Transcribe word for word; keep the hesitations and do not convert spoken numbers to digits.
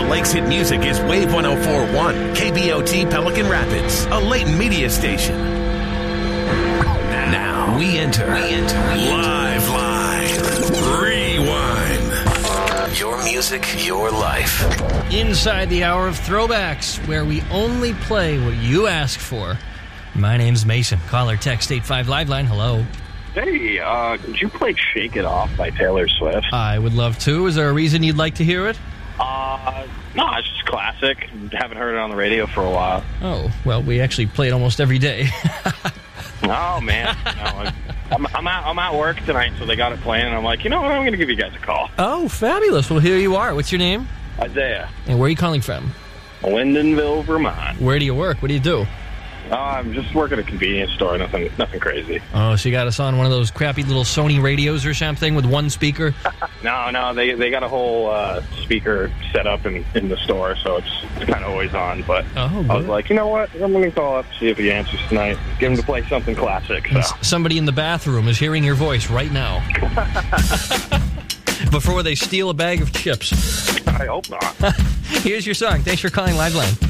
Lakes Hit Music is Wave one oh four point one, K B O T Pelican Rapids, a Layton media station. Now we enter, we enter Live Line Rewind. Your music, your life. Inside the hour of throwbacks, where we only play what you ask for. My name's Mason. Call or text eight five Live Line. Hello. Hey, uh, could you play Shake It Off by Taylor Swift? I would love to. Is there a reason you'd like to hear it? Uh, no, it's just classic. Haven't heard it on the radio for a while. Oh, well, we actually play it almost every day. Oh, man. No, I'm, I'm, at, I'm at work tonight, so they got it playing, and I'm like, you know what, I'm going to give you guys a call. Oh, fabulous. Well, here you are. What's your name? Isaiah. And where are you calling from? Lindenville, Vermont. Where do you work? What do you do? Uh, I'm just working at a convenience store, nothing nothing crazy. Oh, so you got us on one of those crappy little Sony radios or something with one speaker? No, no, they they got a whole uh, speaker set up in, in the store, so it's, it's kind of always on. But oh, I was like, you know what? I'm going to call up, see if he answers tonight. Get him to play something classic. So. Somebody in the bathroom is hearing your voice right now. Before they steal a bag of chips. I hope not. Here's your song. Thanks for calling Live Line.